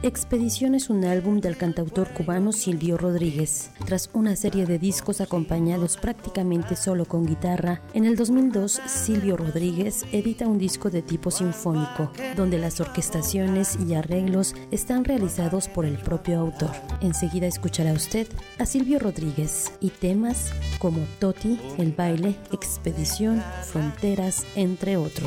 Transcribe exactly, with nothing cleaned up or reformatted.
Expedición es un álbum del cantautor cubano Silvio Rodríguez. Tras una serie de discos acompañados prácticamente solo con guitarra, en el dos mil dos Silvio Rodríguez edita un disco de tipo sinfónico, donde las orquestaciones y arreglos están realizados por el propio autor. Enseguida escuchará usted a Silvio Rodríguez y temas como Toti, El baile, Expedición, Fronteras, entre otros.